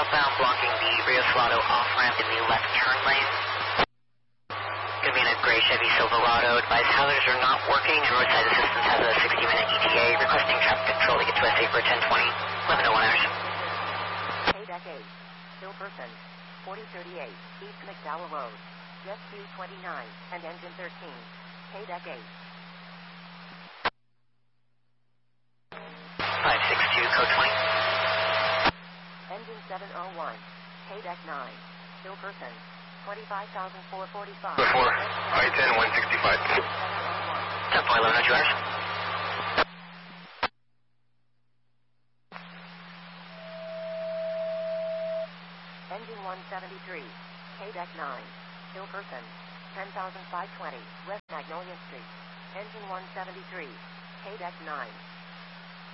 southbound blocking the Rio Salado off-ramp in the left turn lane. Going to be in a gray Chevy Silverado. Advise hazards are not working and roadside assistance has a 60-minute ETA. Requesting traffic control to get to SA for 1020. 1101 hours. Deck 8, Silverton, 4038, East McDowell Road, Jet 229, and engine 13, Deck 8. 562, code 20. Engine 701, Deck 9, Silverton, 25,445. Before, I-10, 165. 10.1102 hours. Engine 173, Deck 9, Silverton, 10,520, West Magnolia Street. Engine 173, Deck 9.